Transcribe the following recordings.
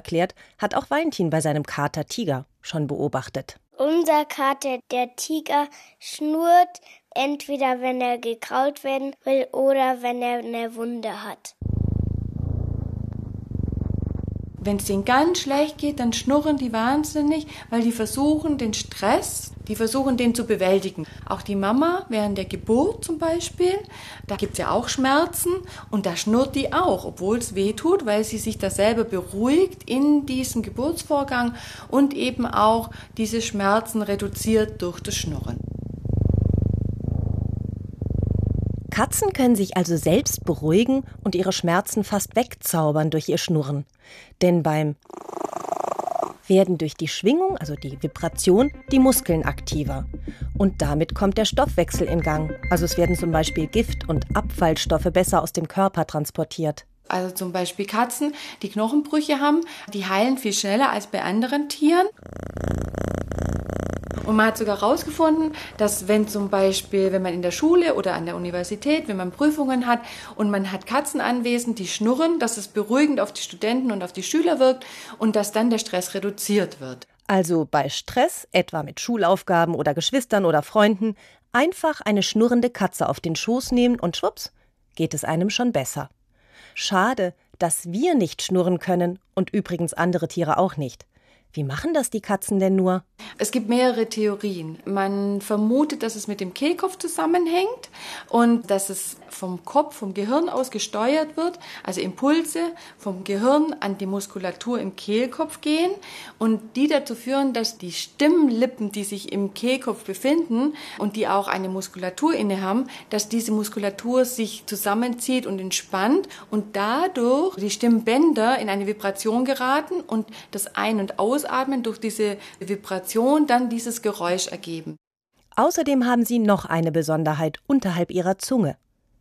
erklärt, hat auch Valentin bei seinem Kater Tiger schon beobachtet. Unser Kater, der Tiger, schnurrt entweder, wenn er gekrault werden will oder wenn er eine Wunde hat. Wenn es denen ganz schlecht geht, dann schnurren die wahnsinnig, weil die versuchen, den Stress, den zu bewältigen. Auch die Mama während der Geburt zum Beispiel, da gibt es ja auch Schmerzen und da schnurrt die auch, obwohl es weh tut, weil sie sich da selber beruhigt in diesem Geburtsvorgang und eben auch diese Schmerzen reduziert durch das Schnurren. Katzen können sich also selbst beruhigen und ihre Schmerzen fast wegzaubern durch ihr Schnurren. Denn beim werden durch die Schwingung, also die Vibration, die Muskeln aktiver. Und damit kommt der Stoffwechsel in Gang. Also es werden zum Beispiel Gift- und Abfallstoffe besser aus dem Körper transportiert. Also zum Beispiel Katzen, die Knochenbrüche haben, die heilen viel schneller als bei anderen Tieren. Und man hat sogar herausgefunden, dass wenn man in der Schule oder an der Universität, wenn man Prüfungen hat und man hat Katzen anwesend, die schnurren, dass es beruhigend auf die Studenten und auf die Schüler wirkt und dass dann der Stress reduziert wird. Also bei Stress, etwa mit Schulaufgaben oder Geschwistern oder Freunden, einfach eine schnurrende Katze auf den Schoß nehmen und schwupps, geht es einem schon besser. Schade, dass wir nicht schnurren können und übrigens andere Tiere auch nicht. Wie machen das die Katzen denn nur? Es gibt mehrere Theorien. Man vermutet, dass es mit dem Kehlkopf zusammenhängt und dass es vom Gehirn aus gesteuert wird, also Impulse vom Gehirn an die Muskulatur im Kehlkopf gehen und die dazu führen, dass die Stimmlippen, die sich im Kehlkopf befinden und die auch eine Muskulatur inne haben, dass diese Muskulatur sich zusammenzieht und entspannt und dadurch die Stimmbänder in eine Vibration geraten und das Ein- und Ausatmen durch diese Vibration dann dieses Geräusch ergeben. Außerdem haben sie noch eine Besonderheit unterhalb ihrer Zunge.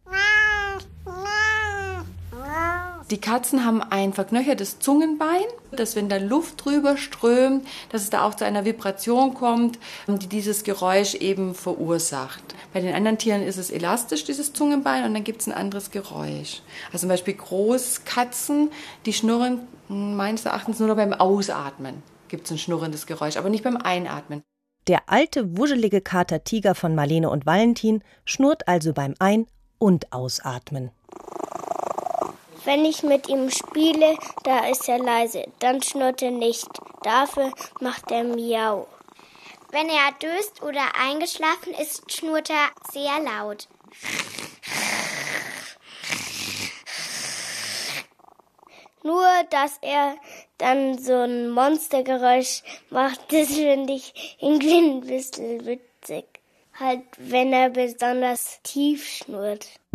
Die Katzen haben ein verknöchertes Zungenbein, dass wenn da Luft drüber strömt, dass es da auch zu einer Vibration kommt, die dieses Geräusch eben verursacht. Bei den anderen Tieren ist es elastisch, dieses Zungenbein, und dann gibt es ein anderes Geräusch. Also zum Beispiel Großkatzen, die schnurren meines Erachtens nur noch beim Ausatmen. Gibt es ein schnurrendes Geräusch, aber nicht beim Einatmen. Der alte, wuschelige Kater Tiger von Marlene und Valentin schnurrt also beim Ein- und Ausatmen. Wenn ich mit ihm spiele, da ist er leise, dann schnurrt er nicht. Dafür macht er Miau. Wenn er döst oder eingeschlafen ist, schnurrt er sehr laut. Nur, dass er dann so ein Monstergeräusch macht, das finde ich irgendwie ein bisschen witzig. Halt, wenn er besonders tief schnurrt.